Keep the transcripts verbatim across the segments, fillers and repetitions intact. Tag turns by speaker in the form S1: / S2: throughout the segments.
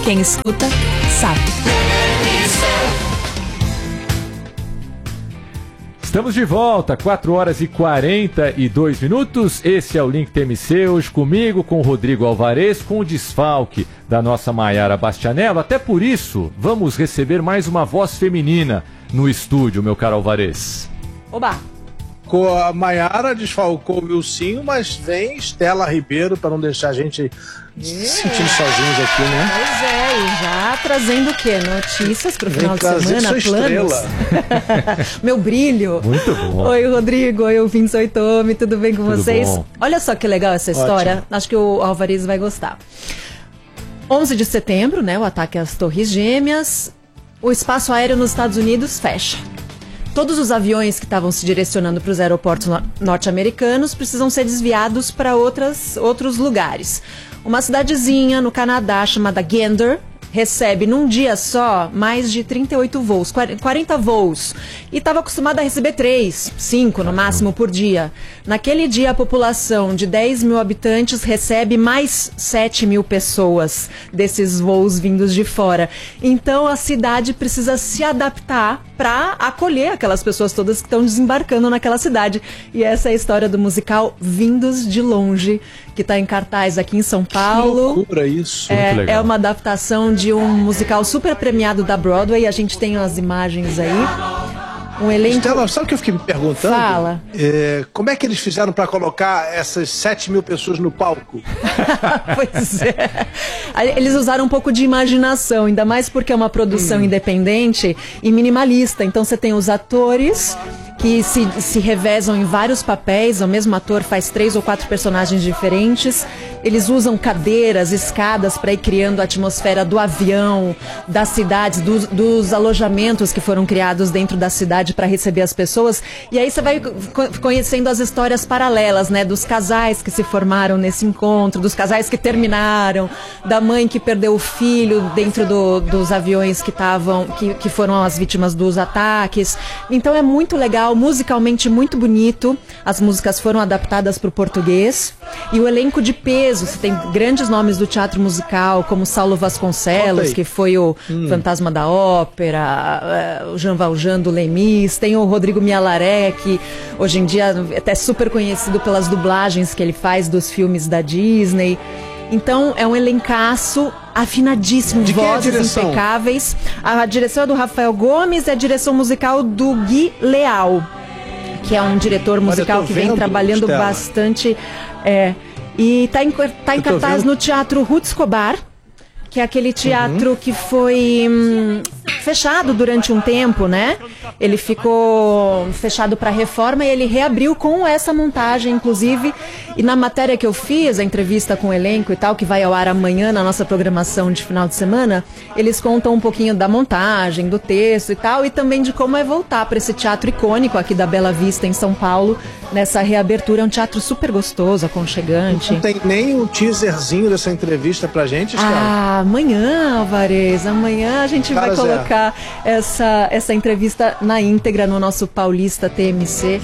S1: Quem escuta, sabe.
S2: Estamos de volta, quatro horas e quarenta e dois minutos. Esse é o Link T M C, hoje comigo, com o Rodrigo Alvarez, com o desfalque da nossa Maiara Bastianello. Até por isso, vamos receber mais uma voz feminina no estúdio, meu caro Alvarez.
S1: Oba!
S3: Com a Maiara desfalcou o Wilsinho, mas vem Estela Ribeiro para não deixar a gente se sentindo sozinhos aqui, né?
S1: Pois é, e já trazendo o quê? Notícias para o final de semana, planos.
S3: Estrela.
S1: Meu brilho.
S2: Muito bom.
S1: Oi, Rodrigo. Oi, ouvintes Oitome. Tudo bem com
S2: Tudo
S1: vocês?
S2: bom.
S1: Olha só que legal essa história. Ótimo. Acho que o Alvarez vai gostar. onze de setembro, né? O ataque às Torres Gêmeas. O espaço aéreo nos Estados Unidos fecha. Todos os aviões que estavam se direcionando para os aeroportos norte-americanos precisam ser desviados para outros lugares. Uma cidadezinha no Canadá chamada Gander recebe num dia só mais de trinta e oito voos, quarenta voos. E estava acostumada a receber três, cinco no máximo por dia. Naquele dia a população de dez mil habitantes recebe mais sete mil pessoas desses voos vindos de fora. Então a cidade precisa se adaptar para acolher aquelas pessoas todas que estão desembarcando naquela cidade. E essa é a história do musical Vindos de Longe, que está em cartaz aqui em São Paulo.
S3: Que loucura isso.
S1: É,
S2: Muito legal.
S1: é uma adaptação de um musical super premiado da Broadway. A gente tem as imagens aí. Um elenco...
S3: Estela, sabe o que eu fiquei me perguntando?
S1: Fala.
S3: É, como é que eles fizeram para colocar essas sete mil pessoas no palco?
S1: Pois é. Eles usaram um pouco de imaginação, ainda mais porque é uma produção hum. independente e minimalista. Então você tem os atores que se, se revezam em vários papéis. O mesmo ator faz três ou quatro personagens diferentes. Eles usam cadeiras, escadas para ir criando a atmosfera do avião, das cidades, dos, dos alojamentos que foram criados dentro da cidade para receber as pessoas. E aí você vai conhecendo as histórias paralelas, né? Dos casais que se formaram nesse encontro, dos casais que terminaram, da mãe que perdeu o filho dentro do, dos aviões que, tavam, que, que foram as vítimas dos ataques. Então é muito legal, musicalmente muito bonito. As músicas foram adaptadas para o português. E o elenco de peso, você tem grandes nomes do teatro musical, como Saulo Vasconcelos, que foi o hum. Fantasma da Ópera, uh, o Jean Valjean do Lemis, tem o Rodrigo Mialaré, que hoje em dia é até super conhecido pelas dublagens que ele faz dos filmes da Disney. Então é um elencaço afinadíssimo,
S3: de
S1: vozes
S3: é a
S1: impecáveis. A direção é do Rafael Gomes e a direção musical do Gui Leal, que é um diretor musical que vem trabalhando Estela. bastante. É, e está em, tá em cartaz no Teatro Ruth Escobar, que é aquele teatro uhum. que foi hum, fechado durante um tempo, né? Ele ficou fechado para reforma e ele reabriu com essa montagem, inclusive. E na matéria que eu fiz, a entrevista com o elenco e tal, que vai ao ar amanhã na nossa programação de final de semana, eles contam um pouquinho da montagem, do texto e tal, e também de como é voltar para esse teatro icônico aqui da Bela Vista, em São Paulo, nessa reabertura. É um teatro super gostoso, aconchegante.
S3: Não tem nem um teaserzinho dessa entrevista pra gente, Estela?
S1: Ah, amanhã, Alvarez, amanhã a gente Cara vai colocar essa, essa entrevista na íntegra no nosso Paulista T M C.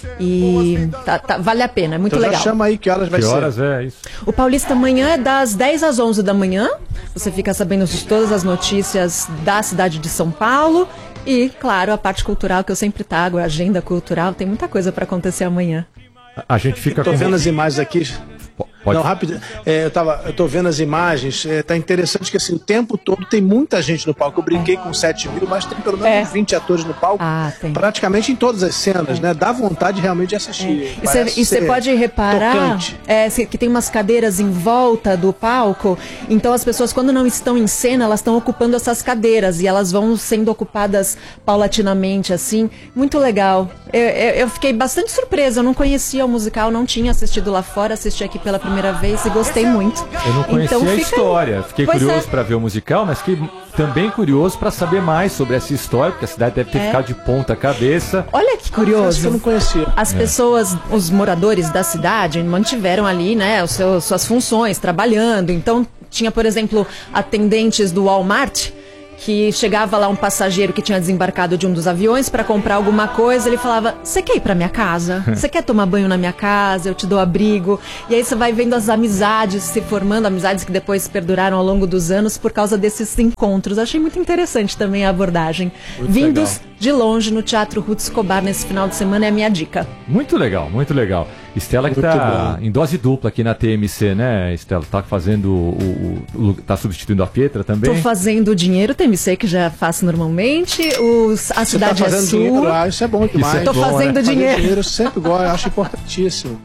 S1: E tá, tá, vale a pena, é muito
S3: então
S1: legal.
S3: Já chama aí que horas vai
S2: que
S3: ser.
S2: horas é isso?
S1: O Paulista amanhã é das dez às onze da manhã. Você fica sabendo de todas as notícias da cidade de São Paulo. E, claro, a parte cultural que eu sempre trago, a agenda cultural. Tem muita coisa para acontecer amanhã.
S2: A gente fica
S3: Tô
S2: com...
S3: vendo as imagens aqui.
S2: Pode.
S3: Não, rápido. É, eu, tava, eu tô vendo as imagens. É, tá interessante que assim, o tempo todo tem muita gente no palco. Eu brinquei com sete mil, mas tem pelo menos
S1: é.
S3: vinte atores no palco.
S1: Ah, tem.
S3: Praticamente em todas as cenas, é. né? Dá vontade realmente de assistir.
S1: É. E você pode reparar é, que tem umas cadeiras em volta do palco. Então as pessoas, quando não estão em cena, elas estão ocupando essas cadeiras. E elas vão sendo ocupadas paulatinamente, assim. Muito legal. Eu, eu, eu fiquei bastante surpresa. Eu não conhecia o musical, não tinha assistido lá fora. Assisti aqui pela primeira vez e gostei muito.
S2: Eu não conhecia então, a história. Aí. Fiquei pois curioso é. para ver o musical, mas fiquei também curioso para saber mais sobre essa história, porque a cidade deve ter é. ficado de ponta cabeça.
S1: Olha que curioso.
S3: Eu não conhecia.
S1: As é. pessoas, os moradores da cidade, mantiveram ali, né, os seus, suas funções, trabalhando. Então, tinha, por exemplo, atendentes do Walmart que chegava lá um passageiro que tinha desembarcado de um dos aviões para comprar alguma coisa, ele falava, você quer ir para minha casa? Você quer tomar banho na minha casa? Eu te dou abrigo. E aí você vai vendo as amizades se formando, amizades que depois perduraram ao longo dos anos por causa desses encontros. Achei muito interessante também a abordagem.
S3: Muito
S1: Vindos
S3: legal.
S1: de longe no Teatro Ruth Escobar nesse final de semana é a minha dica.
S2: Muito legal, muito legal. Estela que
S3: Muito
S2: tá
S3: bom.
S2: em dose dupla aqui na T M C, né, Estela? Tá fazendo o, o, o- tá substituindo a Pietra também?
S1: Tô fazendo o dinheiro, T M C, que já faço normalmente. Os, a
S3: Você tá
S1: cidade é
S3: fazendo
S1: sul.
S3: dinheiro, ah, isso é bom demais.
S2: é
S1: Tô
S2: bom,
S1: fazendo
S2: né?
S1: dinheiro.
S3: Fazer dinheiro eu sempre gosto, eu acho importantíssimo.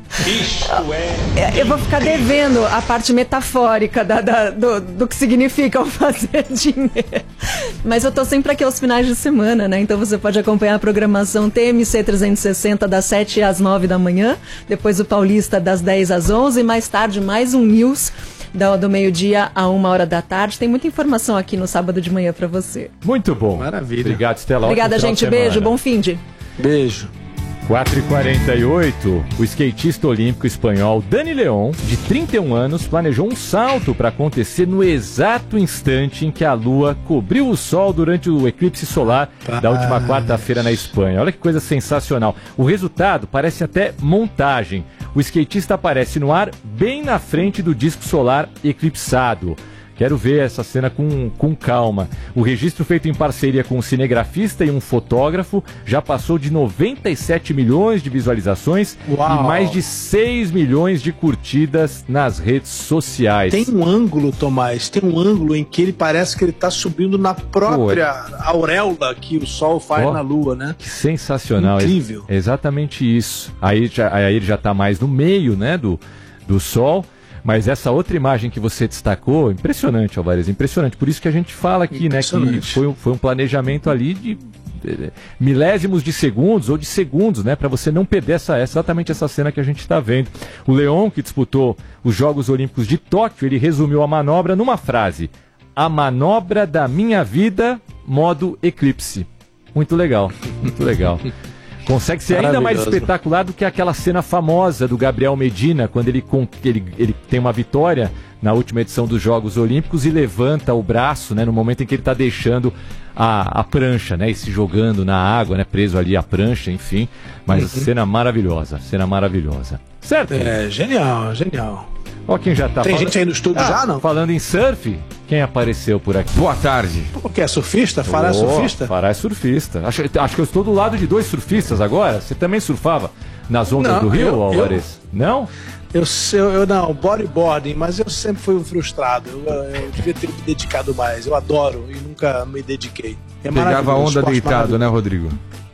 S1: É, Eu vou ficar devendo a parte metafórica da, da- do, do que significa o fazer dinheiro. Mas eu tô sempre aqui aos finais de semana, né? Então você pode acompanhar a programação T M C trezentos e sessenta das sete às nove da manhã, depois o Paulista das dez às onze, e mais tarde mais um News do, do meio-dia a uma hora da tarde. Tem muita informação aqui no sábado de manhã pra você.
S2: Muito bom.
S3: Maravilha.
S2: Obrigado, Estela.
S1: Obrigada,
S2: Ótimo final
S1: gente.
S2: de
S1: Beijo,
S2: semana.
S1: bom fim de.
S3: Beijo.
S2: quatro e quarenta e oito, o skatista olímpico espanhol Dani León, de trinta e um anos, planejou um salto para acontecer no exato instante em que a Lua cobriu o Sol durante o eclipse solar da última quarta-feira na Espanha. Olha que coisa sensacional. O resultado parece até montagem. O skatista aparece no ar bem na frente do disco solar eclipsado. Quero ver essa cena com, com calma. O registro feito em parceria com um cinegrafista e um fotógrafo já passou de noventa e sete milhões de visualizações
S3: Uau.
S2: e mais de seis milhões de curtidas nas redes sociais.
S3: Tem um ângulo, Tomás, tem um ângulo em que ele parece que ele tá subindo na própria auréola que o Sol faz
S2: Ó.
S3: na Lua, né?
S2: Que sensacional.
S3: Incrível.
S2: É exatamente isso. Aí, já, aí ele já está mais no meio, né, do, do Sol. Mas essa outra imagem que você destacou, impressionante, Alvarez, impressionante. Por isso que a gente fala aqui, né, que
S3: Impressionante.
S2: foi, um- foi um planejamento ali de eh, milésimos de segundos ou de segundos, né, para você não perder essa, exatamente essa cena que a gente está vendo. O León, que disputou os Jogos Olímpicos de Tóquio, ele resumiu a manobra numa frase: a manobra da minha vida, modo eclipse. Muito legal, muito legal. Consegue ser ainda mais
S3: Maravilhoso.
S2: espetacular do que aquela cena famosa do Gabriel Medina, quando ele, con- ele, ele tem uma vitória na última edição dos Jogos Olímpicos e levanta o braço, né, no momento em que ele está deixando a, a prancha, né, e se jogando na água, né, preso ali à prancha, enfim. Mas cena maravilhosa, cena maravilhosa. Certo?
S3: É, genial, genial.
S2: Ó quem já tá
S3: Tem
S2: falando-
S3: gente aí no estúdio
S2: Ah,
S3: já, não?
S2: Falando em surf, quem apareceu por aqui?
S4: Boa tarde.
S3: O que é surfista? Fará
S2: Oh,
S3: surfista?
S2: Fará é surfista. Acho, acho que eu estou do lado de dois surfistas agora. Você também surfava nas ondas
S3: Não,
S2: do Rio,
S3: eu-
S2: Alvarez? Não?
S3: Eu, eu, eu não, bodyboarding, mas eu sempre fui um frustrado. Eu, eu devia ter me dedicado mais. Eu adoro e nunca me dediquei. É
S4: Pegava
S3: maravilhoso,
S4: onda
S3: esporte
S4: deitado,
S3: maravilhoso.
S4: né, Rodrigo?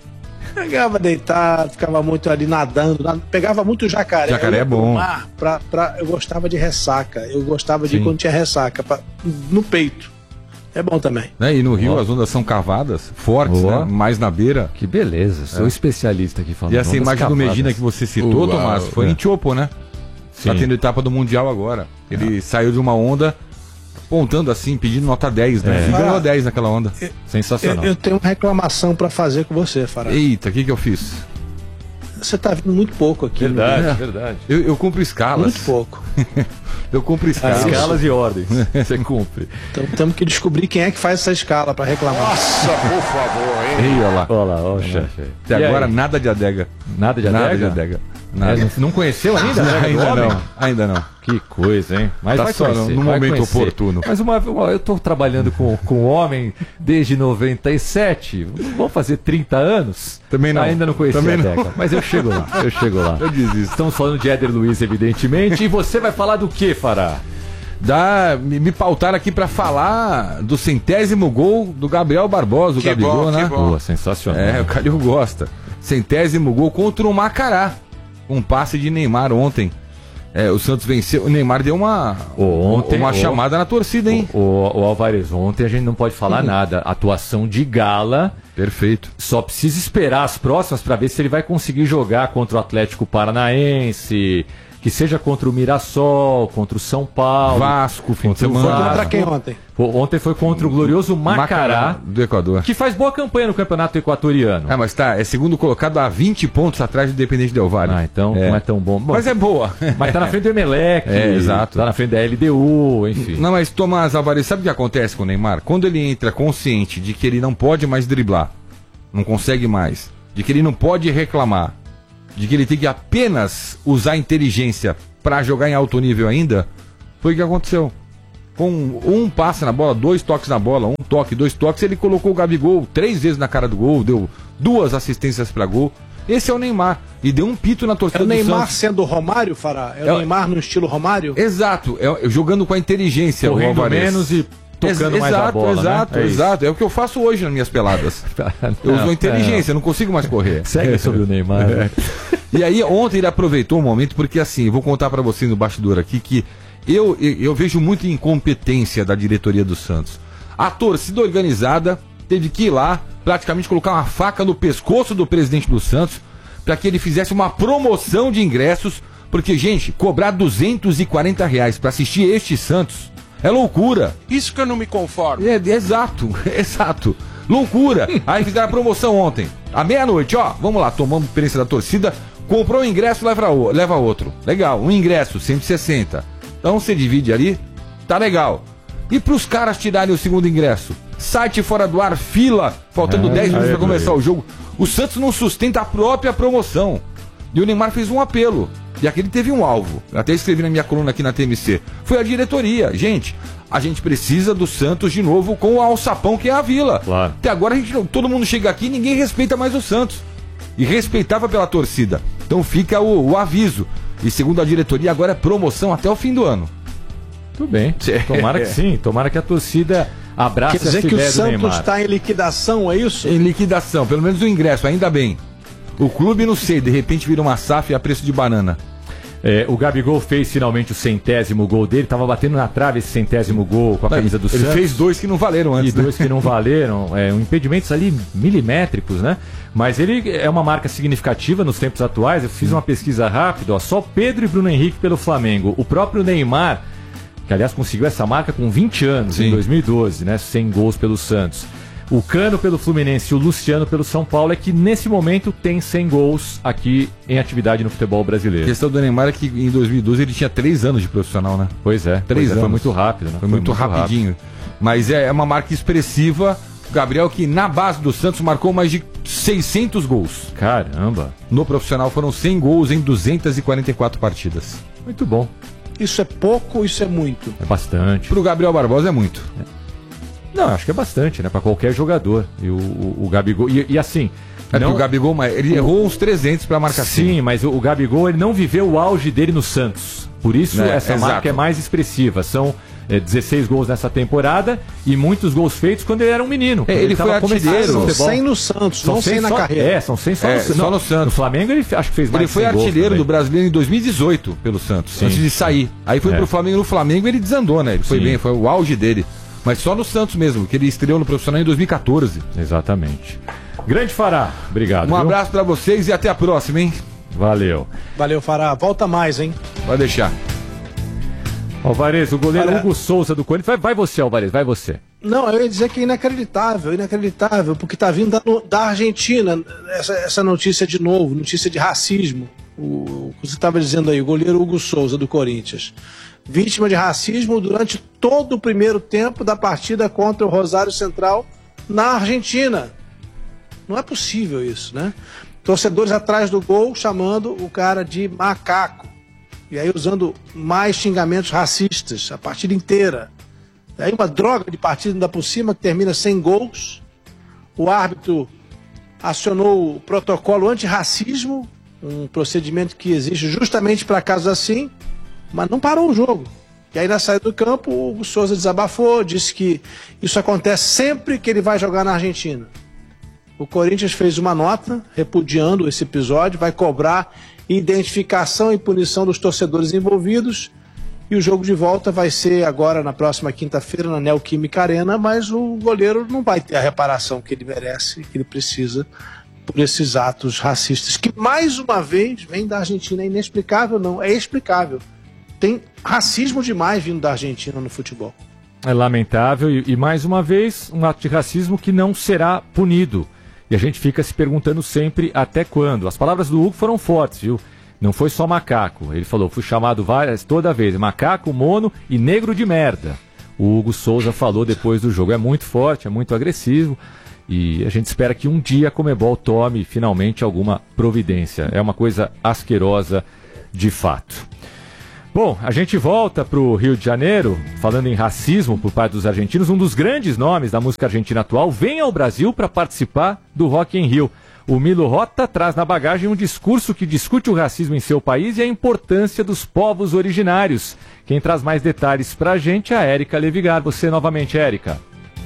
S3: Pegava deitado, ficava muito ali nadando, nad- pegava muito jacaré.
S4: Jacaré
S3: Eu ia
S4: é
S3: pro
S4: bom.
S3: mar pra, pra, eu gostava de ressaca, eu gostava de
S4: Sim.
S3: quando tinha ressaca, pra- no peito. É bom também.
S4: Né? E no Rio
S2: Ó.
S4: as ondas são cavadas, fortes,
S2: Ó.
S4: né? Mais na beira.
S2: Que beleza. Sou especialista aqui falando.
S4: E essa
S2: ondas
S4: imagem do
S2: cavadas.
S4: Medina que você citou,
S2: Uau,
S4: Tomás, foi
S2: é.
S4: em Tiopo, né?
S2: Sim.
S4: Tá tendo etapa do Mundial agora. Ele saiu de uma onda apontando assim, pedindo nota dez, né?
S2: É.
S4: E ganhou
S3: Ah.
S4: dez naquela onda.
S3: Eu,
S2: Sensacional.
S3: eu tenho uma reclamação pra fazer com você, Fará.
S4: Eita, o que que eu fiz?
S3: Você tá vindo muito pouco aqui.
S2: Verdade,
S4: É.
S2: verdade.
S4: Eu, eu cumpro escalas.
S3: Muito pouco.
S4: Eu cumpro escalas.
S2: Escalas e ordens. Você cumpre.
S3: Então temos que descobrir quem é que faz essa escala pra reclamar.
S4: Ei, olha lá.
S2: Olha lá, ó, chefe.
S4: Até
S2: E
S4: agora
S2: aí?
S4: nada de adega.
S2: Nada de
S4: Nada
S2: adega?
S4: de adega.
S2: É,
S4: Nada.
S2: não, não conheceu ainda? né,
S4: ainda
S2: do homem?
S4: não. Ainda não.
S2: Que coisa, hein? Mas
S4: Tá
S2: vai
S4: só
S2: conhecer,
S4: no
S2: vai
S4: momento
S2: conhecer.
S4: oportuno.
S2: Mas uma, uma- eu tô trabalhando com, com o homem desde noventa e sete. Vamos fazer trinta anos?
S4: Também não.
S2: Ainda não conhecia
S4: Também
S2: a
S4: não.
S2: Deca. Mas eu chego lá, eu chego lá.
S4: Eu desisto.
S2: Estamos falando de Éder Luiz, evidentemente. E você vai falar do que, Fará?
S4: Dá, me, me pautaram aqui pra falar do centésimo gol do Gabriel Barbosa, o
S5: Que
S4: Gabigol,
S5: bom,
S4: né?
S5: que bom.
S2: Boa, sensacional.
S4: É, o Calil gosta. Centésimo gol contra o Macará. Um passe de Neymar ontem. É, o Santos venceu. O Neymar deu uma,
S2: Ontem,
S4: uma
S2: o-
S4: chamada na torcida, hein?
S2: O, o Alvarez, ontem a gente não pode falar nada. Atuação de gala.
S4: Perfeito.
S2: Só precisa esperar as próximas para ver se ele vai conseguir jogar contra o Atlético Paranaense, que seja contra o Mirassol, contra o São Paulo,
S4: Vasco, fim de
S2: contra o
S4: semana.
S3: Foi
S2: Vasco.
S3: contra quem ontem?
S2: Ontem foi contra o glorioso Macará,
S4: do Equador.
S2: que faz boa campanha no campeonato equatoriano.
S4: Ah, mas tá, é segundo colocado a vinte pontos atrás do Independente Del Valle.
S2: Ah, então
S4: É.
S2: não é tão bom. Bom,
S4: Mas é boa.
S2: mas tá na frente do Emelec,
S4: É, exato.
S2: tá na frente da L D U, enfim.
S4: Não, mas Tomás Alvarez, sabe o que acontece com o Neymar? Quando ele entra consciente de que ele não pode mais driblar, não consegue mais, de que ele não pode reclamar, de que ele tem que apenas usar a inteligência para jogar em alto nível ainda, foi o que aconteceu. Com um passe na bola, dois toques na bola, um toque, dois toques, ele colocou o Gabigol três vezes na cara do gol, deu duas assistências para gol. Esse é o Neymar. E deu um pito na
S3: É
S4: torcida
S3: o
S4: do
S3: Neymar
S4: Santos.
S3: sendo o Romário, Fará? É o
S4: É o-
S3: Neymar no estilo Romário?
S4: Exato, é, jogando com a inteligência. o
S2: Correndo
S4: Alvarez.
S2: menos e tocando
S4: Ex-
S2: mais
S4: exato,
S2: a bola,
S4: Exato,
S2: né? É isso.
S4: exato. É o que eu faço hoje nas minhas peladas. Eu uso a inteligência, eu não consigo mais correr.
S2: Segue sobre o Neymar. né?
S4: E aí, ontem ele aproveitou um momento, porque assim, eu vou contar pra vocês no bastidor aqui que eu, eu, eu vejo muita incompetência da diretoria do Santos. A torcida organizada teve que ir lá, praticamente colocar uma faca no pescoço do presidente do Santos, para que ele fizesse uma promoção de ingressos, porque, gente, cobrar duzentos e quarenta reais para assistir este Santos é loucura.
S5: Isso que eu não me conformo.
S4: É, exato, exato. Loucura. Aí fizeram a promoção ontem. À meia-noite, ó, vamos lá, tomamos experiência da torcida, comprou um ingresso, leva, o- leva outro. Legal, um ingresso, cento e sessenta. Então você divide ali, tá legal. E pros caras tirarem o segundo ingresso? Site fora do ar, fila, faltando
S2: Ah,
S4: dez minutos
S2: aí,
S4: pra começar
S2: aí.
S4: o jogo. O Santos não sustenta a própria promoção. E o Neymar fez um apelo. E aqui ele teve um alvo. Eu até escrevi na minha coluna aqui na T M C. Foi a diretoria. Gente, a gente precisa do Santos de novo com o alçapão que é a Vila.
S2: Claro.
S4: Até agora a gente não, todo mundo chega aqui e ninguém respeita mais o Santos. E respeitava pela torcida. Então fica o, o aviso. E segundo a diretoria, agora é promoção até o fim do ano.
S2: Tudo bem. Tomara que sim. Tomara que a torcida abrace
S3: Quer dizer
S2: essa
S3: que o
S2: ideia do
S3: Santos
S2: Neymar.
S3: está em liquidação, é isso?
S4: Em liquidação, pelo menos o ingresso, ainda bem. O clube, não sei, de repente vira uma S A F a preço de banana.
S2: É, o Gabigol fez finalmente o centésimo gol dele. Tava batendo na trave esse centésimo gol com a camisa do
S4: Ele
S2: Santos.
S4: fez dois que não valeram
S2: E
S4: antes, né?
S2: dois que não valeram, é, um impedimentos ali milimétricos, né? Mas ele é uma marca significativa nos tempos atuais. Eu fiz uma pesquisa rápida, ó, só Pedro e Bruno Henrique pelo Flamengo. O próprio Neymar, que aliás conseguiu essa marca com vinte anos,
S4: Sim.
S2: em dois mil e doze, né? cem gols pelo Santos. O Cano pelo Fluminense e o Luciano pelo São Paulo é que nesse momento tem cem gols aqui em atividade no futebol
S4: A
S2: brasileiro.
S4: questão do Neymar é que em dois mil e doze ele tinha três anos de profissional, né?
S2: Pois é,
S4: Três
S2: pois é, foi
S4: anos.
S2: muito rápido, né?
S4: Foi, muito, rapidinho. Mas é, é uma marca expressiva. O Gabriel, que na base do Santos marcou mais de seiscentos gols.
S2: Caramba,
S4: No profissional foram cem gols em duzentas e quarenta e quatro partidas.
S2: muito bom.
S3: Isso é pouco, isso é muito.
S2: É bastante.
S4: Pro Gabriel Barbosa é muito.
S2: Não, acho que é bastante, né? Pra qualquer jogador. E o, o, o Gabigol. E, e assim.
S4: É
S2: não...
S4: porque o Gabigol, mas ele errou uns trezentos pra marcar
S2: Sim, mas o, o Gabigol ele não viveu o auge dele no Santos. Por isso
S4: É,
S2: essa
S4: exato.
S2: marca é mais expressiva. São é, dezesseis gols nessa temporada e muitos gols feitos quando ele era um menino.
S4: É,
S2: quando
S4: ele
S2: tava
S4: foi
S2: começando
S4: artilheiro.
S2: no
S3: São
S2: futebol.
S3: cem no Santos,
S2: São
S3: não cem
S2: cem
S3: na
S2: só-
S3: carreira.
S2: É, são cem só,
S4: É,
S2: no,
S4: só
S2: não,
S4: no Santos.
S2: No Flamengo ele acho que fez mais
S4: Ele
S2: de
S4: foi
S2: cem gols
S4: artilheiro
S2: também.
S4: do Brasileiro em dois mil e dezoito pelo Santos,
S2: Sim.
S4: antes de sair. Aí foi
S2: É.
S4: pro Flamengo, no Flamengo ele desandou, né? Ele foi
S2: Sim.
S4: bem, foi o auge dele. Mas só no Santos mesmo, que ele estreou no profissional em dois mil e quatorze.
S2: Exatamente. Grande Fará, obrigado.
S4: Um
S2: viu?
S4: abraço pra vocês e até a próxima, hein?
S2: Valeu.
S3: Valeu, Fará. Volta mais, hein?
S4: Pode deixar.
S2: Alvarez, o goleiro
S3: Olha-
S2: Hugo Souza do Corinthians. Vai, vai você, Alvarez, vai você.
S3: Não, eu ia dizer que é inacreditável, inacreditável, porque tá vindo da, da Argentina essa, essa notícia de novo, notícia de racismo. O, o que você estava dizendo aí, o goleiro Hugo Souza do Corinthians. Vítima de racismo durante todo o primeiro tempo da partida contra o Rosário Central na Argentina. Não é possível isso, né? Torcedores atrás do gol chamando o cara de macaco. E aí usando mais xingamentos racistas a partida inteira. Aí uma droga de partida ainda por cima que termina sem gols. O árbitro acionou o protocolo antirracismo, um procedimento que existe justamente para casos assim, mas não parou o jogo. E aí na saída do campo o Hugo Souza desabafou, disse que isso acontece sempre que ele vai jogar na Argentina. O Corinthians fez uma nota repudiando esse episódio, vai cobrar identificação e punição dos torcedores envolvidos. E o jogo de volta vai ser agora na próxima quinta-feira na Neoquímica Arena, mas o goleiro não vai ter a reparação que ele merece, que ele precisa por esses atos racistas, que mais uma vez vem da Argentina. É inexplicável, não, é explicável. Tem racismo demais vindo da Argentina no futebol.
S2: É lamentável e, e mais uma vez, um ato de racismo que não será punido. E a gente fica se perguntando sempre até quando. As palavras do Hugo foram fortes, viu? Não foi só macaco. Ele falou, fui chamado várias, toda vez, macaco, mono e negro de merda. O Hugo Souza falou depois do jogo. É muito forte, é muito agressivo. E a gente espera que um dia a Conmebol tome finalmente alguma providência. É uma coisa asquerosa de fato. Bom, a gente volta para o Rio de Janeiro, falando em racismo por parte dos argentinos. Um dos grandes nomes da música argentina atual vem ao Brasil para participar do Rock in Rio. O Milo Rota traz na bagagem um discurso que discute o racismo em seu país e a importância dos povos originários. Quem traz mais detalhes para a gente é a Érica Levigar. Você novamente, Érica.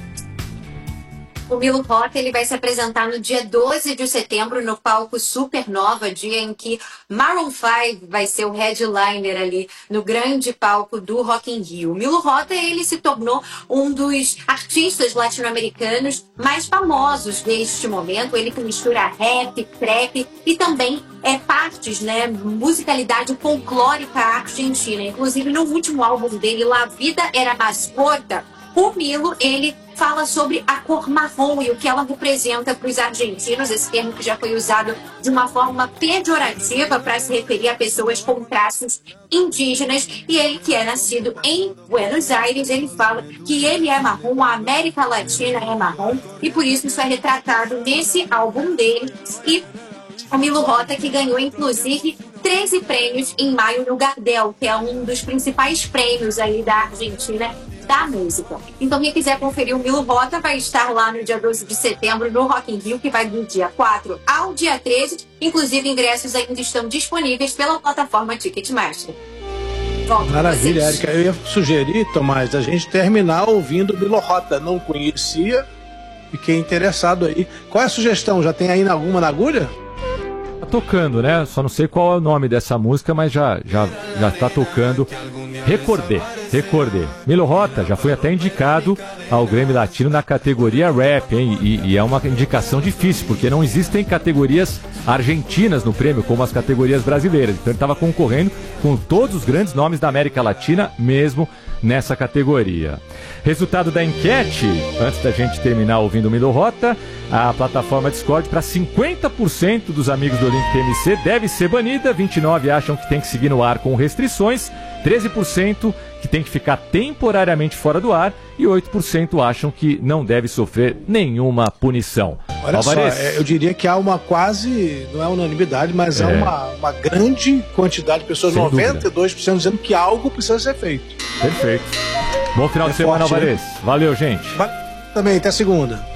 S5: O Milo Rota ele vai se apresentar no dia doze de setembro no palco Supernova, dia em que Maroon cinco vai ser o headliner ali no grande palco do Rock in Rio. O Milo Rota ele se tornou um dos artistas latino-americanos mais famosos neste momento. Ele que mistura rap, trap e também é partes, né, musicalidade folclórica argentina. Inclusive no último álbum dele, La Vida Era Mais Corta, o Milo ele fala sobre a cor marrom e o que ela representa para os argentinos, esse termo que já foi usado de uma forma pejorativa para se referir a pessoas com traços indígenas. E ele, que é nascido em Buenos Aires, ele fala que ele é marrom, a América Latina é marrom, e por isso isso é retratado nesse álbum dele. E o Milo Rota, que ganhou inclusive treze prêmios em maio no Gardel, que é um dos principais prêmios aí da Argentina da música. Então quem quiser conferir o Milo Rota vai estar lá no dia doze de setembro no Rock in Rio, que vai do dia quatro ao dia treze. Inclusive ingressos ainda estão disponíveis pela plataforma Ticketmaster. Volto.
S3: Maravilha, Érica. Eu ia sugerir, Tomás, a gente terminar ouvindo o Milo Rota. Não conhecia, fiquei interessado aí. Qual é a sugestão? Já tem aí alguma na agulha?
S2: Tá tocando, né? Só não sei qual é o nome dessa música, mas já, já, já tá tocando. Recordei, recordei. Milo Rota já foi até indicado ao Grammy Latino na categoria rap, hein? E, e é uma indicação difícil, porque não existem categorias argentinas no prêmio, como as categorias brasileiras. Então ele estava concorrendo com todos os grandes nomes da América Latina, mesmo nessa categoria. Resultado da enquete, antes da gente terminar ouvindo o Milo Rota, a plataforma Discord para cinquenta por cento dos amigos do Link T M C deve ser banida, vinte e nove por cento acham que tem que seguir no ar com restrições, treze por cento que tem que ficar temporariamente fora do ar e oito por cento acham que não deve sofrer nenhuma punição.
S3: Olha
S2: Alvarez.
S3: só, eu diria que há uma quase, não é unanimidade, mas é, é uma, uma grande quantidade de pessoas, sem noventa e dois por cento dúvida, dizendo que algo precisa ser feito.
S2: Perfeito. Bom final
S3: é
S2: de semana,
S3: forte,
S2: Alvarez.
S3: né?
S2: Valeu, gente.
S3: Também, até segunda.